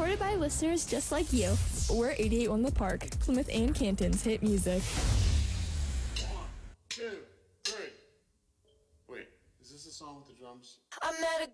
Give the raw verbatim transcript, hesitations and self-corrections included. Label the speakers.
Speaker 1: Supported by listeners just like you. We're eighty-eight point one The Park, Plymouth and Canton's hit music.
Speaker 2: One, two, three. Wait, is this the song with the drums?
Speaker 3: I met a